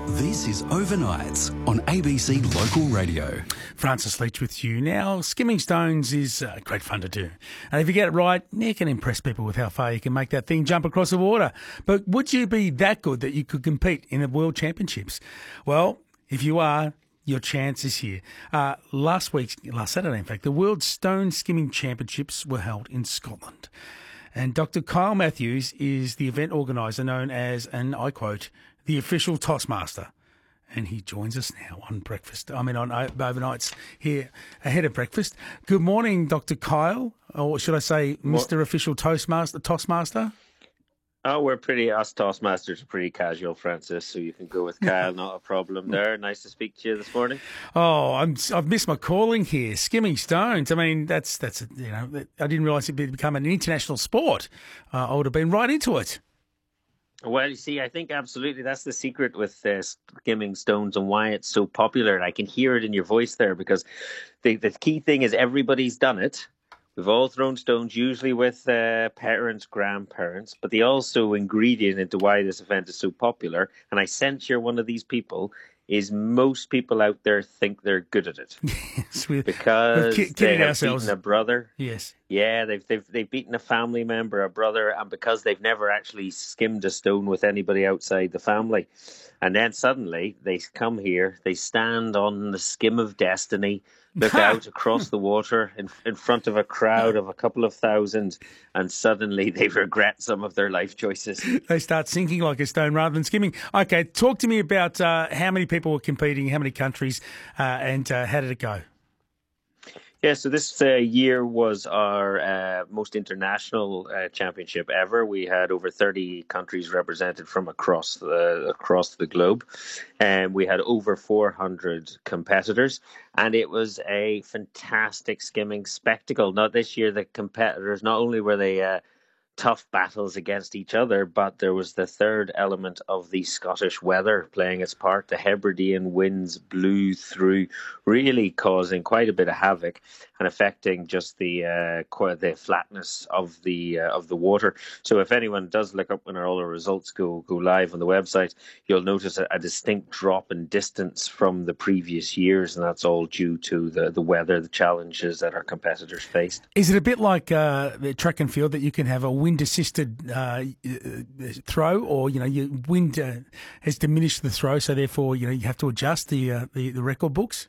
This is Overnights on ABC Local Radio. Francis Leach with you. Now, skimming stones is great fun to do. And if you get it right, you can impress people with how far you can make that thing jump across the water. But would you be that good that you could compete in the World Championships? Well, if you are, your chance is here. Last Saturday, in fact, the World Stone Skimming Championships were held in Scotland. And Dr. Kyle Matthews is the event organiser known as, and I quote, the official Toastmaster. And he joins us now on Overnights here ahead of breakfast. Good morning, Dr. Kyle, or should I say Mr. Official Toastmaster? Oh, us Toastmasters are pretty casual, Francis, so you can go with Kyle, not a problem there. Nice to speak to you this morning. Oh, I've missed my calling here, skimming stones. I mean, that's I didn't realise it would become an international sport. I would have been right into it. Well, you see, I think absolutely that's the secret with skimming stones and why it's so popular. And I can hear it in your voice there because the key thing is everybody's done it. We've all thrown stones, usually with parents, grandparents, but the also ingredient into why this event is so popular, and I sense you're one of these people, is most people out there think they're good at it. Yes, because they have beaten a brother. Yes. Yeah, they've beaten a family member, a brother, and because they've never actually skimmed a stone with anybody outside the family. And then suddenly they come here, they stand on the skim of destiny, look out across the water in front of a crowd of a couple of thousand, and suddenly they regret some of their life choices. They start sinking like a stone rather than skimming. Okay, talk to me about how many people were competing, how many countries, and how did it go? Yeah, so this year was our most international championship ever. We had over 30 countries represented from across the globe, and we had over 400 competitors. And it was a fantastic skimming spectacle. Now, this year, the competitors, not only were they tough battles against each other, but there was the third element of the Scottish weather playing its part. The Hebridean winds blew through, really causing quite a bit of havoc and affecting just the flatness of the water. So if anyone does look up when all the results go live on the website, you'll notice a distinct drop in distance from the previous years, and that's all due to the weather, the challenges that our competitors faced. Is it a bit like the track and field that you can have a wind-assisted throw, or your wind has diminished the throw, so therefore you have to adjust the record books?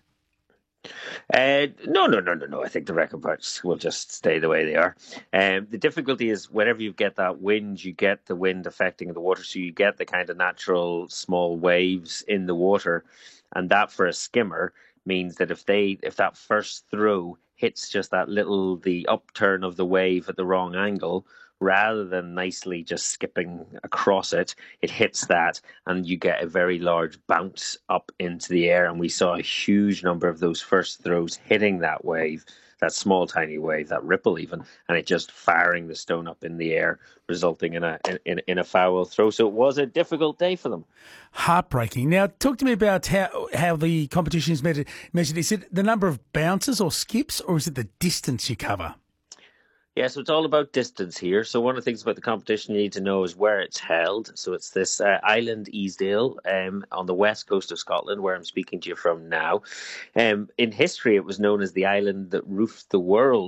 No. I think the record books will just stay the way they are. The difficulty is whenever you get that wind, you get the wind affecting the water, so you get the kind of natural small waves in the water, and that for a skimmer means that if that first throw hits just the upturn of the wave at the wrong angle, rather than nicely just skipping across it, it hits that and you get a very large bounce up into the air. And we saw a huge number of those first throws hitting that wave, that small tiny wave, that ripple even, and it just firing the stone up in the air, resulting in a foul throw. So it was a difficult day for them. Heartbreaking. Now, talk to me about how the competition is measured. Is it the number of bounces or skips, or is it the distance you cover? Yeah, so it's all about distance here. So one of the things about the competition you need to know is where it's held. So it's this island, Easdale, on the west coast of Scotland, where I'm speaking to you from now. In history, it was known as the island that roofed the world.